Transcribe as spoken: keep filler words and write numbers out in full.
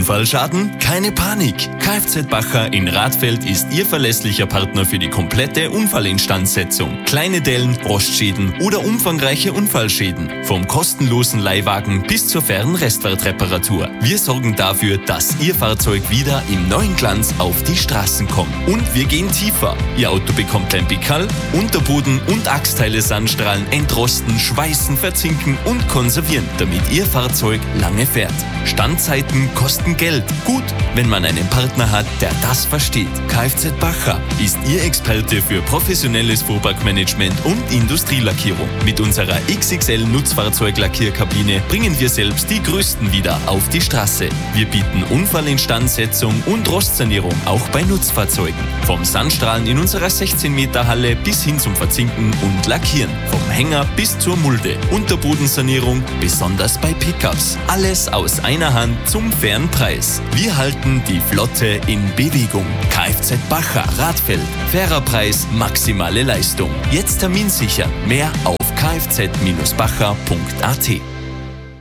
Unfallschaden? Keine Panik! Kfz Bacher in Radfeld ist Ihr verlässlicher Partner für die komplette Unfallinstandsetzung. Kleine Dellen, Rostschäden oder umfangreiche Unfallschäden. Vom kostenlosen Leihwagen bis zur fairen Restwertreparatur. Wir sorgen dafür, dass Ihr Fahrzeug wieder im neuen Glanz auf die Straßen kommt. Und wir gehen tiefer. Ihr Auto bekommt ein Pickerl, Unterboden und Achsteile Sandstrahlen entrosten, schweißen, verzinken und konservieren, damit Ihr Fahrzeug lange fährt. Standzeiten kosten Geld. Gut, wenn man einen Partner hat, der das versteht. Kfz Bacher ist Ihr Experte für professionelles Fuhrparkmanagement und Industrielackierung. Mit unserer X X L Nutzfahrzeuglackierkabine bringen wir selbst die größten wieder auf die Straße. Wir bieten Unfallinstandsetzung und Rostsanierung auch bei Nutzfahrzeugen. Vom Sandstrahlen in unserer sechzehn Meter Halle bis hin zum Verzinken und Lackieren. Vom Hänger bis zur Mulde. Unterbodensanierung, besonders bei Pickups. Alles aus einer Hand zum fairen Preis. Wir halten die Flotte in Bewegung. Kfz Bacher Radfeld. Fairer Preis, maximale Leistung. Jetzt Termin sichern. Mehr auf kfz Bindestrich bacher Punkt a t.